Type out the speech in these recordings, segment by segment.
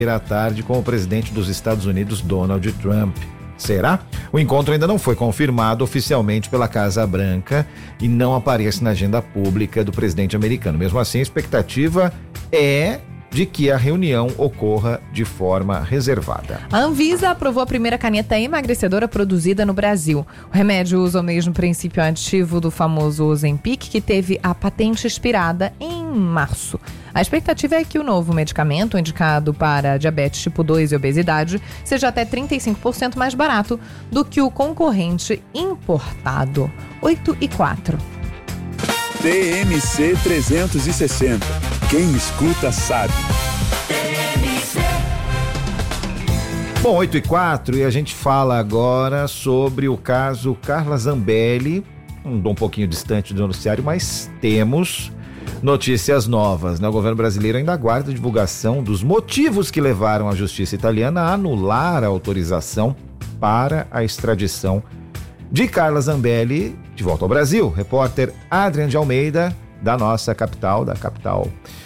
à tarde com o presidente dos Estados Unidos, Donald Trump. Será? O encontro ainda não foi confirmado oficialmente pela Casa Branca e não aparece na agenda pública do presidente americano. Mesmo assim, a expectativa é de que a reunião ocorra de forma reservada. A Anvisa aprovou a primeira caneta emagrecedora produzida no Brasil. O remédio usa o mesmo princípio ativo do famoso Ozempic, que teve a patente expirada em março. A expectativa é que o novo medicamento, indicado para diabetes tipo 2 e obesidade, seja até 35% mais barato do que o concorrente importado. 8h04. TMC 360. Quem escuta sabe. Bom, 8h04 e a gente fala agora sobre o caso Carla Zambelli, um pouquinho distante do noticiário, mas temos notícias novas, né? O governo brasileiro ainda aguarda a divulgação dos motivos que levaram a justiça italiana a anular a autorização para a extradição de Carla Zambelli de volta ao Brasil. Repórter Adrian de Almeida, da nossa capital, da capital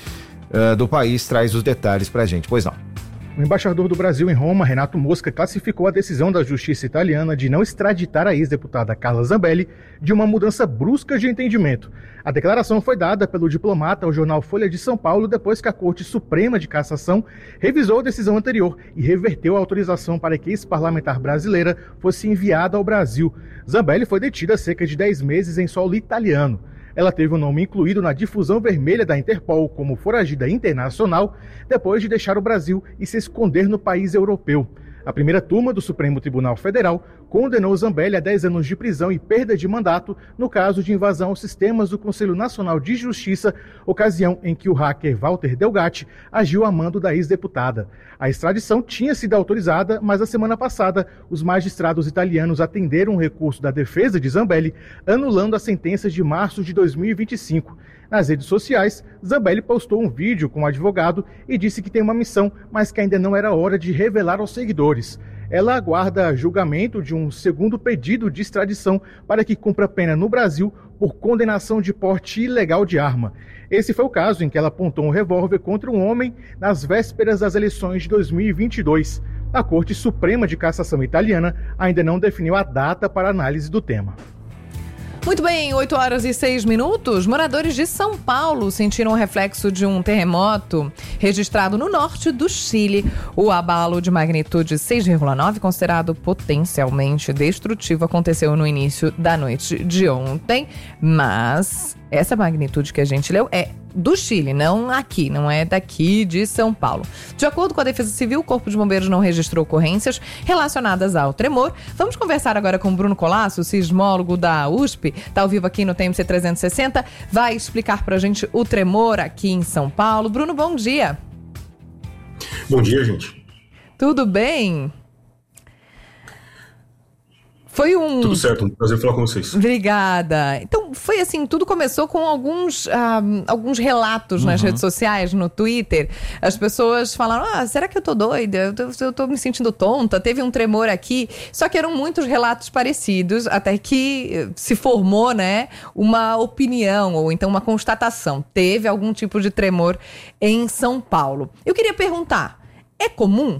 do país, traz os detalhes pra gente. Pois não. O embaixador do Brasil em Roma, Renato Mosca, classificou a decisão da justiça italiana de não extraditar a ex-deputada Carla Zambelli de uma mudança brusca de entendimento. A declaração foi dada pelo diplomata ao jornal Folha de São Paulo depois que a Corte Suprema de Cassação revisou a decisão anterior e reverteu a autorização para que a ex-parlamentar brasileira fosse enviada ao Brasil. Zambelli foi detida há cerca de 10 meses em solo italiano. Ela teve o nome incluído na difusão vermelha da Interpol como foragida internacional depois de deixar o Brasil e se esconder no país europeu. A primeira turma do Supremo Tribunal Federal condenou Zambelli a 10 anos de prisão e perda de mandato no caso de invasão aos sistemas do Conselho Nacional de Justiça, ocasião em que o hacker Walter Delgatti agiu a mando da ex-deputada. A extradição tinha sido autorizada, mas na semana passada os magistrados italianos atenderam um recurso da defesa de Zambelli, anulando a sentença de março de 2025. Nas redes sociais, Zambelli postou um vídeo com o advogado e disse que tem uma missão, mas que ainda não era hora de revelar aos seguidores. Ela aguarda julgamento de um segundo pedido de extradição para que cumpra pena no Brasil por condenação de porte ilegal de arma. Esse foi o caso em que ela apontou um revólver contra um homem nas vésperas das eleições de 2022. A Corte Suprema de Cassação italiana ainda não definiu a data para análise do tema. Muito bem, 8h06. Moradores de São Paulo sentiram o reflexo de um terremoto registrado no norte do Chile. O abalo de magnitude 6,9, considerado potencialmente destrutivo, aconteceu no início da noite de ontem, mas essa magnitude que a gente leu é do Chile, não aqui, não é daqui de São Paulo. De acordo com a Defesa Civil, o Corpo de Bombeiros não registrou ocorrências relacionadas ao tremor. Vamos conversar agora com o Bruno Colasso, sismólogo da USP, está ao vivo aqui no TMC 360, vai explicar pra gente o tremor aqui em São Paulo. Bruno, bom dia. Bom dia, gente. Tudo bem? Tudo certo, um prazer falar com vocês. Obrigada. Então, foi assim, tudo começou com alguns relatos nas redes sociais, no Twitter. As pessoas falaram, será que eu tô doida? Eu tô me sentindo tonta, teve um tremor aqui. Só que eram muitos relatos parecidos, até que se formou, né, uma opinião, ou então uma constatação. Teve algum tipo de tremor em São Paulo. Eu queria perguntar, é comum?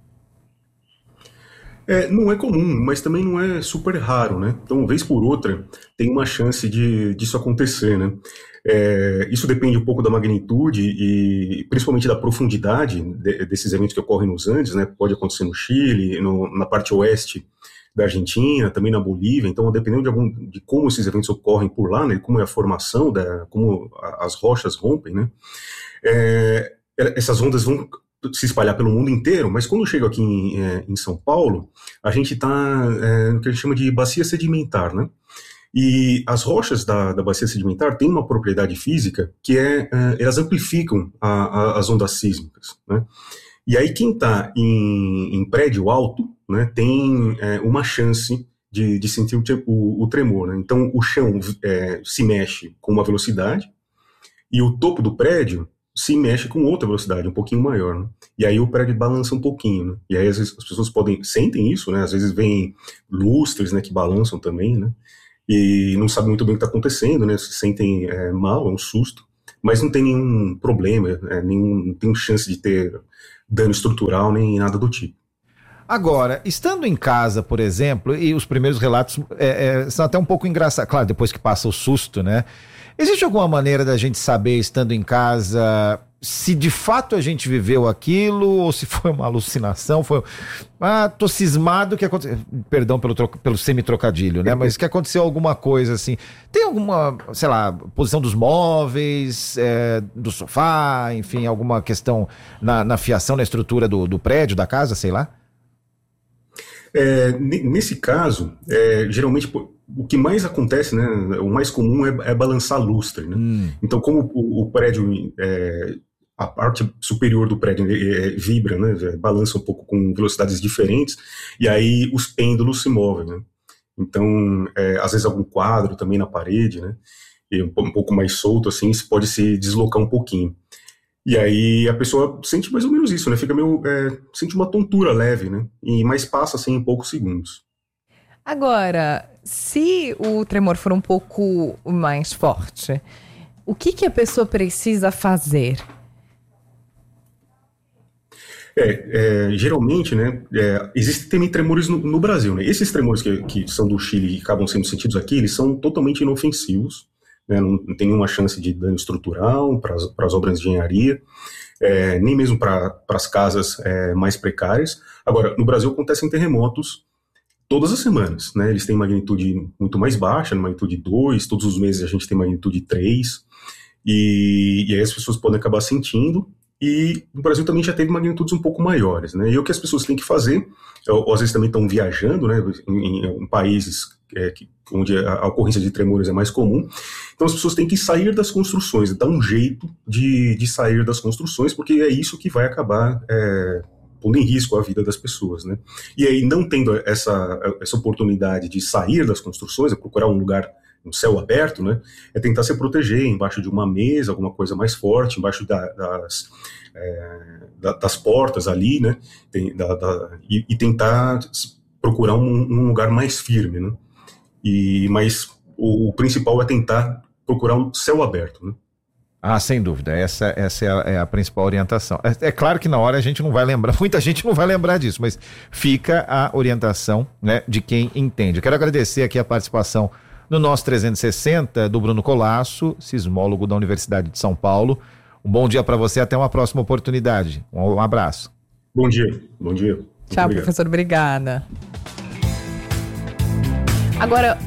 Não é comum, mas também não é super raro, né? Então, vez por outra, tem uma chance disso acontecer, né? Isso depende um pouco da magnitude e principalmente da profundidade desses eventos que ocorrem nos Andes, né? Pode acontecer no Chile, na parte oeste da Argentina, também na Bolívia. Então, dependendo de como esses eventos ocorrem por lá, né? Como é a formação, como as rochas rompem, né? Essas ondas vão se espalhar pelo mundo inteiro, mas quando chega aqui em São Paulo, a gente está no que a gente chama de bacia sedimentar, né? E as rochas da bacia sedimentar têm uma propriedade física que elas amplificam as ondas sísmicas, né? E aí quem está em prédio alto, né, tem uma chance de sentir o tremor, né? Então o chão se mexe com uma velocidade e o topo do prédio se mexe com outra velocidade, um pouquinho maior, né? E aí o prédio balança um pouquinho, né? E aí às vezes as pessoas sentem isso, né? Às vezes vem lustres, né, que balançam também, né? E não sabem muito bem o que está acontecendo, né? Se sentem mal, é um susto, mas não tem nenhum problema, não tem chance de ter dano estrutural nem nada do tipo. Agora, estando em casa, por exemplo, e os primeiros relatos são até um pouco engraçados, claro, depois que passa o susto, né? Existe alguma maneira da gente saber, estando em casa, se de fato a gente viveu aquilo ou se foi uma alucinação? Tô cismado que aconteceu, perdão pelo semi-trocadilho, né? Mas que aconteceu alguma coisa assim. Tem alguma, sei lá, posição dos móveis, do sofá, enfim, alguma questão na fiação, na estrutura do prédio, da casa, sei lá? Nesse caso, geralmente o que mais acontece, né, o mais comum é balançar lustre, né? Então, como o prédio, a parte superior do prédio vibra, né, balança um pouco com velocidades diferentes, e aí os pêndulos se movem, né? Então, às vezes algum quadro também na parede, né, e um pouco mais solto, assim, pode se deslocar um pouquinho. E aí a pessoa sente mais ou menos isso, né? Fica meio, sente uma tontura leve, né? Mas passa assim em poucos segundos. Agora, se o tremor for um pouco mais forte, o que a pessoa precisa fazer? Geralmente, né? Existem também tremores no Brasil, né? Esses tremores que são do Chile e acabam sendo sentidos aqui, eles são totalmente inofensivos. Né, não tem nenhuma chance de dano estrutural para as obras de engenharia, nem mesmo para as casas mais precárias. Agora, no Brasil acontecem terremotos todas as semanas, né? Eles têm magnitude muito mais baixa, magnitude 2, todos os meses a gente tem magnitude 3, e aí as pessoas podem acabar sentindo, e no Brasil também já teve magnitudes um pouco maiores, né? E o que as pessoas têm que fazer, ou às vezes também estão viajando, né, em países onde a ocorrência de tremores é mais comum, então as pessoas têm que sair das construções, dar um jeito de sair das construções, porque é isso que vai acabar pondo em risco a vida das pessoas, né? E aí, não tendo essa oportunidade de sair das construções, procurar um lugar, um céu aberto, né? É tentar se proteger embaixo de uma mesa, alguma coisa mais forte, embaixo das portas ali, né? E tentar procurar um lugar mais firme, né? Mas o principal é tentar procurar um céu aberto, né? Sem dúvida, essa é a principal orientação. É claro que na hora a gente não vai lembrar, muita gente não vai lembrar disso, mas fica a orientação, né, de quem entende. Eu quero agradecer aqui a participação no nosso 360 do Bruno Colasso, sismólogo da Universidade de São Paulo. Um bom dia para você, até uma próxima oportunidade. Um abraço. Bom dia. Tchau, professor, obrigada. Agora,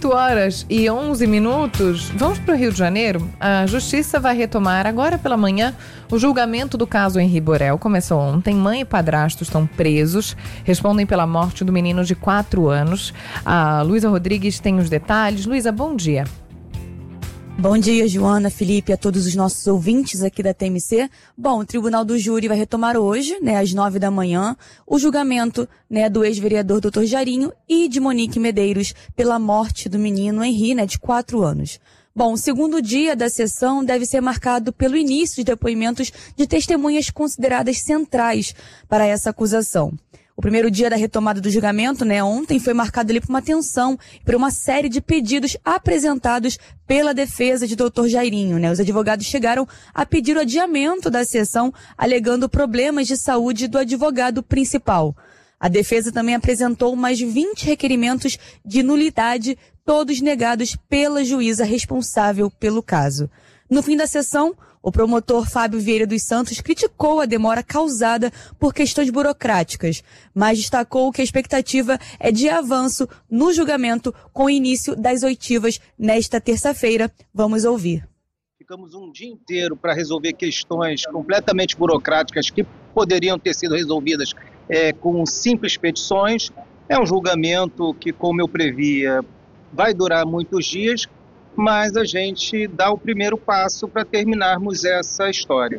8h11, vamos para o Rio de Janeiro. A Justiça vai retomar agora pela manhã o julgamento do caso Henri Borel. Começou ontem, mãe e padrasto estão presos, respondem pela morte do menino de 4 anos. A Luísa Rodrigues tem os detalhes. Luísa, bom dia. Bom dia, Joana, Felipe, a todos os nossos ouvintes aqui da TMC. Bom, o Tribunal do Júri vai retomar hoje, né, às 9 da manhã, o julgamento, né, do ex-vereador Dr. Jairinho e de Monique Medeiros pela morte do menino Henri, né, de 4 anos. Bom, o segundo dia da sessão deve ser marcado pelo início de depoimentos de testemunhas consideradas centrais para essa acusação. O primeiro dia da retomada do julgamento, né, ontem, foi marcado ali por uma tensão, por uma série de pedidos apresentados pela defesa de Dr. Jairinho, né. Os advogados chegaram a pedir o adiamento da sessão, alegando problemas de saúde do advogado principal. A defesa também apresentou mais 20 requerimentos de nulidade, todos negados pela juíza responsável pelo caso. No fim da sessão, o promotor Fábio Vieira dos Santos criticou a demora causada por questões burocráticas, mas destacou que a expectativa é de avanço no julgamento com o início das oitivas nesta terça-feira. Vamos ouvir. Ficamos um dia inteiro para resolver questões completamente burocráticas que poderiam ter sido resolvidas com simples petições. É um julgamento que, como eu previa, vai durar muitos dias, mas a gente dá o primeiro passo para terminarmos essa história.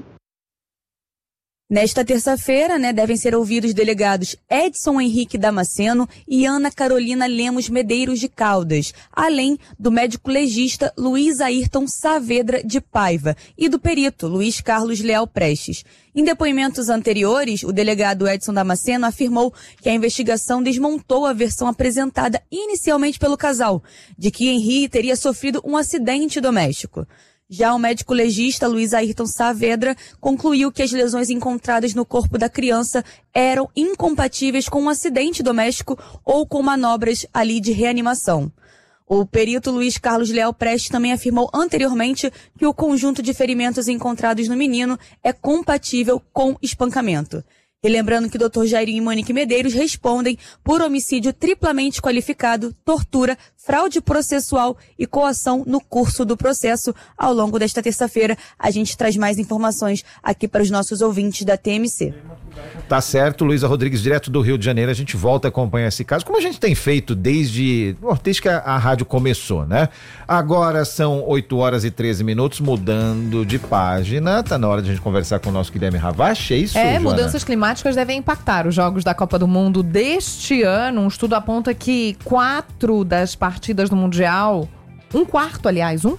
Nesta terça-feira, né, devem ser ouvidos delegados Edson Henrique Damasceno e Ana Carolina Lemos Medeiros de Caldas, além do médico legista Luiz Ayrton Saavedra de Paiva e do perito Luiz Carlos Leal Prestes. Em depoimentos anteriores, o delegado Edson Damasceno afirmou que a investigação desmontou a versão apresentada inicialmente pelo casal, de que Henri teria sofrido um acidente doméstico. Já o médico legista Luiz Ayrton Saavedra concluiu que as lesões encontradas no corpo da criança eram incompatíveis com um acidente doméstico ou com manobras ali de reanimação. O perito Luiz Carlos Leal Prestes também afirmou anteriormente que o conjunto de ferimentos encontrados no menino é compatível com espancamento. E lembrando que o Dr. Jairinho e Monique Medeiros respondem por homicídio triplamente qualificado, tortura, fraude processual e coação no curso do processo. Ao longo desta terça-feira, a gente traz mais informações aqui para os nossos ouvintes da TMC. Tá certo, Luísa Rodrigues, direto do Rio de Janeiro, a gente volta a acompanhar esse caso, como a gente tem feito desde que a rádio começou, né? Agora são 8 horas e 13 minutos, mudando de página, tá na hora de a gente conversar com o nosso Guilherme Ravache, é isso, Joana? Mudanças climáticas devem impactar os jogos da Copa do Mundo deste ano. Um estudo aponta que 4 das partidas do Mundial, um quarto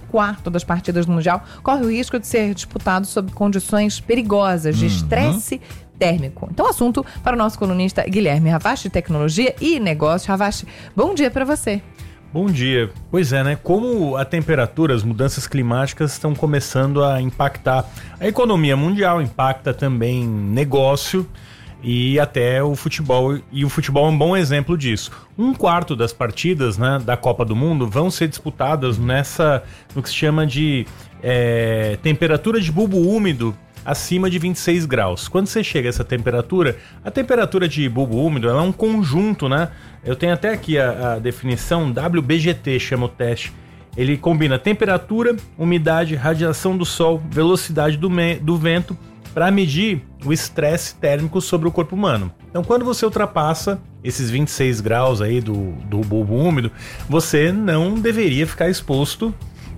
das partidas do Mundial, corre o risco de ser disputado sob condições perigosas de estresse térmico. Então, assunto para o nosso colunista Guilherme Ravache, Tecnologia e Negócios. Ravache, bom dia para você. Bom dia. Pois é, né? Como a temperatura, as mudanças climáticas estão começando a impactar a economia mundial, impacta também negócio e até o futebol. E o futebol é um bom exemplo disso. Um quarto das partidas, né, da Copa do Mundo vão ser disputadas no que se chama de temperatura de bulbo úmido acima de 26 graus. Quando você chega a essa temperatura, a temperatura de bulbo úmido ela é um conjunto, né? Eu tenho até aqui a definição, WBGT chama o teste. Ele combina temperatura, umidade, radiação do sol, velocidade do vento para medir o estresse térmico sobre o corpo humano. Então, quando você ultrapassa esses 26 graus aí do bulbo úmido, você não deveria ficar exposto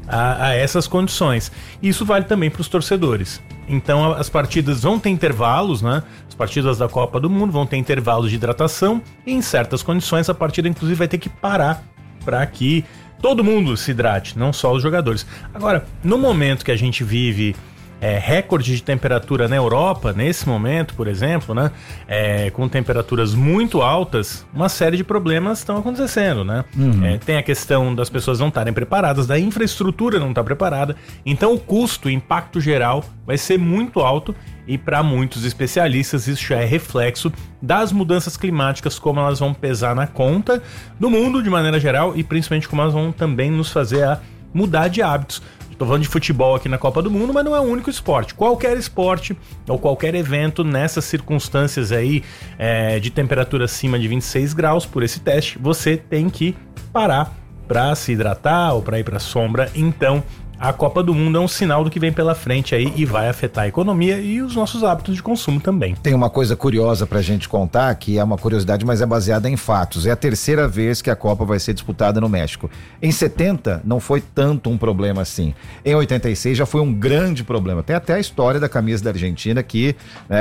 a essas condições. Isso vale também para os torcedores. Então as partidas vão ter intervalos, né? As partidas da Copa do Mundo vão ter intervalos de hidratação e em certas condições a partida inclusive vai ter que parar para que todo mundo se hidrate, não só os jogadores. Agora, no momento que a gente vive recorde de temperatura na Europa, nesse momento, por exemplo, né? Com temperaturas muito altas, uma série de problemas estão acontecendo, né? Tem a questão das pessoas não estarem preparadas, da infraestrutura não estar preparada, então o custo, o impacto geral vai ser muito alto e para muitos especialistas isso já é reflexo das mudanças climáticas, como elas vão pesar na conta do mundo de maneira geral e principalmente como elas vão também nos fazer a mudar de hábitos. Estou falando de futebol aqui na Copa do Mundo, mas não é o único esporte. Qualquer esporte ou qualquer evento nessas circunstâncias aí de temperatura acima de 26 graus por esse teste, você tem que parar para se hidratar ou para ir para a sombra. Então, a Copa do Mundo é um sinal do que vem pela frente aí e vai afetar a economia e os nossos hábitos de consumo também. Tem uma coisa curiosa pra gente contar, que é uma curiosidade, mas é baseada em fatos. É a terceira vez que a Copa vai ser disputada no México. Em 70 não foi tanto um problema assim. Em 86 já foi um grande problema. Tem até a história da camisa da Argentina que,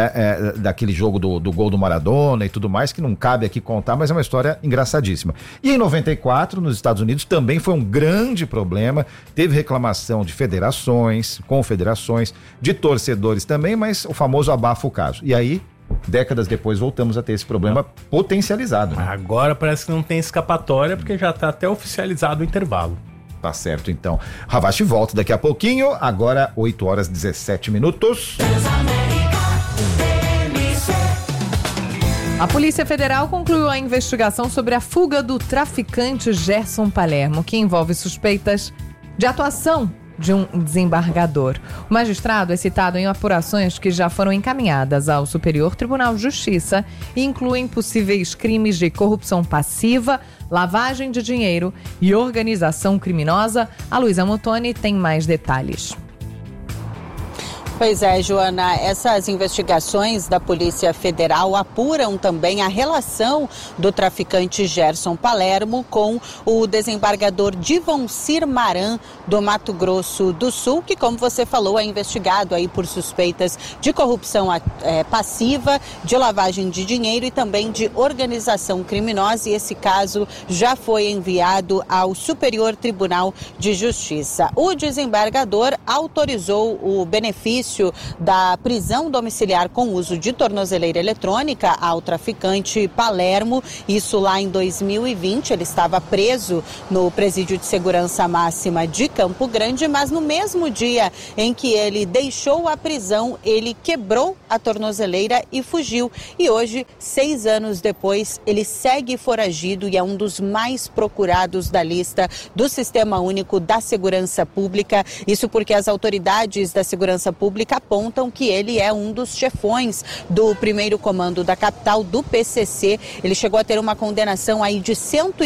daquele jogo do gol do Maradona e tudo mais, que não cabe aqui contar, mas é uma história engraçadíssima. E em 94, nos Estados Unidos, também foi um grande problema. Teve reclamação de federações, confederações, de torcedores também, mas o famoso abafa o caso. E aí, décadas depois, voltamos a ter esse problema potencializado. Né? Agora parece que não tem escapatória, porque já está até oficializado o intervalo. Tá certo, então. Ravache volta daqui a pouquinho, agora 8 horas e 17 minutos. A Polícia Federal concluiu a investigação sobre a fuga do traficante Gerson Palermo, que envolve suspeitas de atuação de um desembargador. O magistrado é citado em apurações que já foram encaminhadas ao Superior Tribunal de Justiça e incluem possíveis crimes de corrupção passiva, lavagem de dinheiro e organização criminosa. A Luísa Mottoni tem mais detalhes. Pois é, Joana, essas investigações da Polícia Federal apuram também a relação do traficante Gerson Palermo com o desembargador Divoncir Maran, do Mato Grosso do Sul, que, como você falou, é investigado aí por suspeitas de corrupção passiva, de lavagem de dinheiro e também de organização criminosa. E esse caso já foi enviado ao Superior Tribunal de Justiça. O desembargador autorizou o benefício benefício da prisão domiciliar com uso de tornozeleira eletrônica ao traficante Palermo, isso lá em 2020. Ele estava preso no Presídio de Segurança Máxima de Campo Grande, mas no mesmo dia em que ele deixou a prisão, ele quebrou a tornozeleira e fugiu. E hoje, 6 anos depois, ele segue foragido e é um dos mais procurados da lista do Sistema Único da Segurança Pública. Isso porque as autoridades da Segurança Pública apontam que ele é um dos chefões do primeiro comando da capital, do PCC. Ele chegou a ter uma condenação aí de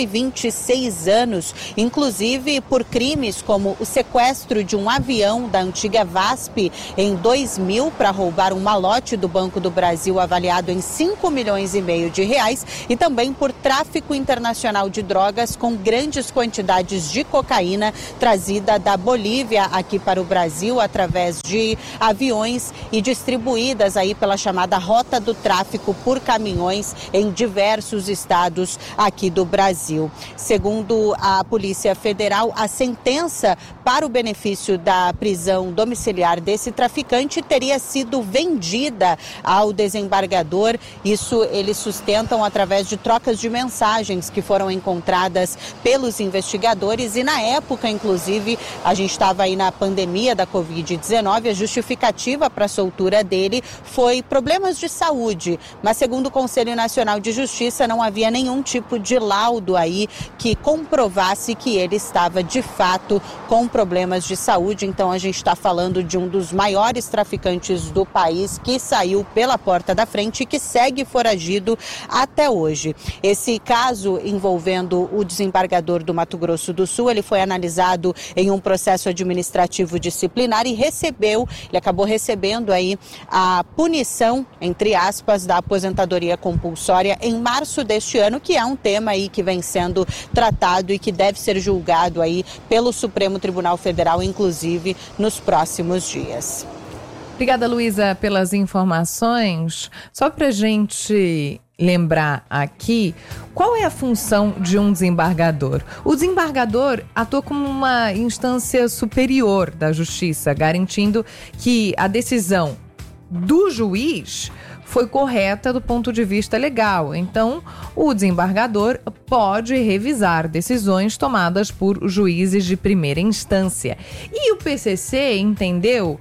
126 anos, inclusive por crimes como o sequestro de um avião da antiga VASP em 2000 para roubar um malote do Banco do Brasil avaliado em 5 milhões e meio de reais, e também por tráfico internacional de drogas com grandes quantidades de cocaína trazida da Bolívia aqui para o Brasil através de aviões e distribuídas aí pela chamada rota do tráfico por caminhões em diversos estados aqui do Brasil. Segundo a Polícia Federal, a sentença para o benefício da prisão domiciliar desse traficante teria sido vendida ao desembargador. Isso eles sustentam através de trocas de mensagens que foram encontradas pelos investigadores, e na época, inclusive, a gente estava aí na pandemia da Covid-19, a justificativa para a soltura dele foi problemas de saúde, mas segundo o Conselho Nacional de Justiça não havia nenhum tipo de laudo aí que comprovasse que ele estava de fato com problemas de saúde. Então a gente está falando de um dos maiores traficantes do país que saiu pela porta da frente e que segue foragido até hoje. Esse caso envolvendo o desembargador do Mato Grosso do Sul, ele foi analisado em um processo administrativo disciplinar e ele acabou recebendo aí a punição, entre aspas, da aposentadoria compulsória em março deste ano, que é um tema aí que vem sendo tratado e que deve ser julgado aí pelo Supremo Tribunal Federal, inclusive nos próximos dias. Obrigada, Luísa, pelas informações. Só para a gente lembrar aqui, qual é a função de um desembargador? O desembargador atua como uma instância superior da justiça, garantindo que a decisão do juiz foi correta do ponto de vista legal. Então, o desembargador pode revisar decisões tomadas por juízes de primeira instância. E o PCC entendeu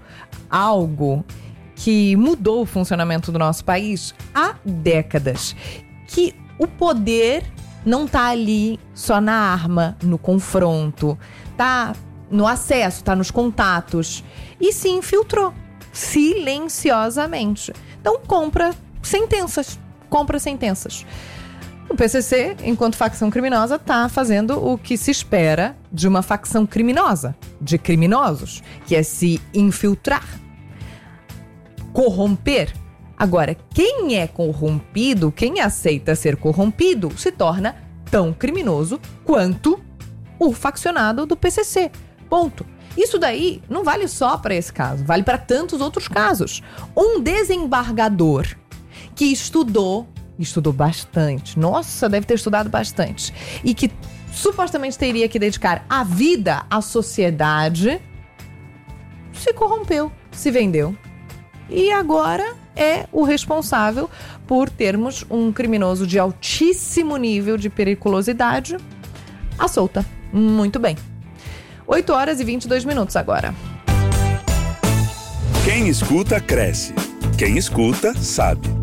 algo que mudou o funcionamento do nosso país há décadas, que o poder não está ali só na arma, no confronto, tá no acesso, tá nos contatos, e se infiltrou silenciosamente. Então compra sentenças. O PCC, enquanto facção criminosa, está fazendo o que se espera de uma facção criminosa, de criminosos, que é se infiltrar, corromper. Agora, quem é corrompido, quem aceita ser corrompido, se torna tão criminoso quanto o faccionado do PCC. Ponto. Isso daí não vale só para esse caso, vale para tantos outros casos. Um desembargador que estudou bastante, nossa, deve ter estudado bastante, e que supostamente teria que dedicar a vida à sociedade, se corrompeu, se vendeu. E agora é o responsável por termos um criminoso de altíssimo nível de periculosidade à solta. Muito bem. 8h22 agora. Quem escuta, cresce. Quem escuta, sabe.